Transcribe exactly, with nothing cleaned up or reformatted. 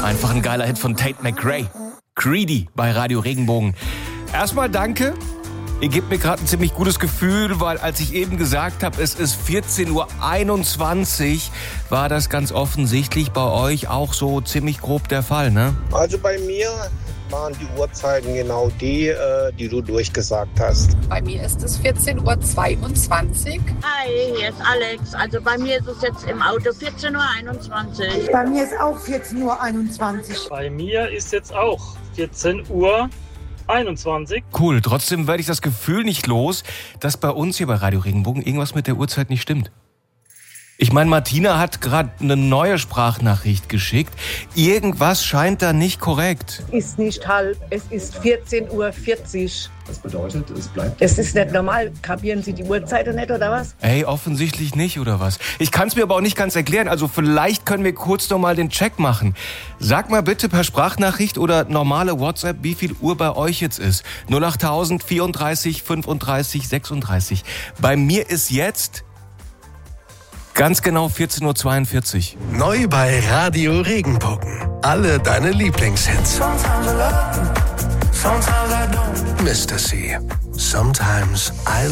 Einfach ein geiler Hit von Tate McRae. Greedy bei Radio Regenbogen. Erstmal danke. Ihr gebt mir gerade ein ziemlich gutes Gefühl, weil als ich eben gesagt habe, es ist vierzehn Uhr einundzwanzig, war das ganz offensichtlich bei euch auch so ziemlich grob der Fall, ne? Also bei mir waren die Uhrzeiten genau die, äh, die du durchgesagt hast. Bei mir ist es vierzehn Uhr zweiundzwanzig. Hi, hier ist Alex. Also bei mir ist es jetzt im Auto vierzehn Uhr einundzwanzig. Bei mir ist auch vierzehn Uhr einundzwanzig. Bei mir ist jetzt auch vierzehn Uhr einundzwanzig. Cool, trotzdem werde ich das Gefühl nicht los, dass bei uns hier bei Radio Regenbogen irgendwas mit der Uhrzeit nicht stimmt. Ich meine, Martina hat gerade eine neue Sprachnachricht geschickt. Irgendwas scheint da nicht korrekt. Ist nicht halb, es ist vierzehn Uhr vierzig. Das bedeutet, es bleibt... Es ist nicht normal. Kapieren Sie die Uhrzeiten nicht, oder was? Ey, offensichtlich nicht, oder was? Ich kann es mir aber auch nicht ganz erklären. Also vielleicht können wir kurz noch mal den Check machen. Sag mal bitte per Sprachnachricht oder normale WhatsApp, wie viel Uhr bei euch jetzt ist. null acht tausend vierunddreißig fünfunddreißig sechsunddreißig. Bei mir ist jetzt... ganz genau vierzehn Uhr zweiundvierzig. Neu bei Radio Regenbogen. Alle deine Lieblingshits. Mister C. Sometimes I